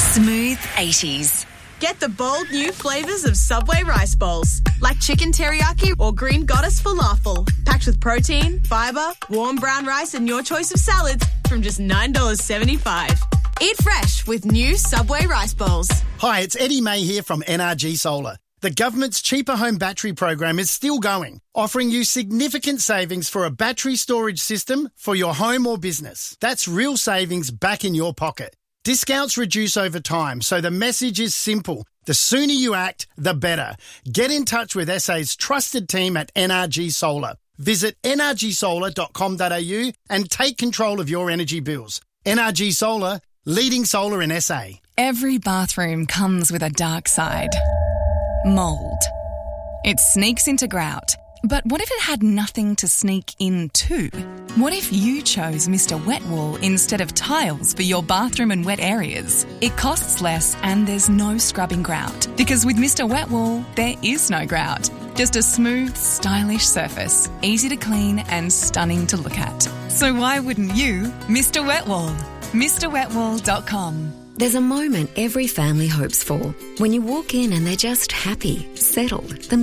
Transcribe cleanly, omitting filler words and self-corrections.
Smooth 80s. Get the bold new flavours of Subway rice bowls, like chicken teriyaki or green goddess falafel, packed with protein, fibre, warm brown rice and your choice of salads from just $9.75. Eat fresh with new Subway rice bowls. Hi, it's Eddie May here from NRG Solar. The government's Cheaper Home Battery program is still going, offering you significant savings for a battery storage system for your home or business. That's real savings back in your pocket. Discounts reduce over time, so the message is simple. The sooner you act, the better. Get in touch with SA's trusted team at NRG Solar. Visit nrgsolar.com.au and take control of your energy bills. NRG Solar, leading solar in SA. Every bathroom comes with a dark side. Mould. It sneaks into grout. But what if it had nothing to sneak into? What if you chose Mr. Wet Wool instead of tiles for your bathroom and wet areas? It costs less and there's no scrubbing grout. Because with Mr. Wet Wool, there is no grout. Just a smooth, stylish surface, easy to clean and stunning to look at. So why wouldn't you Mr. Wet Wool? MrWetWool.com. There's a moment every family hopes for when you walk in and they're just happy, settled, themselves.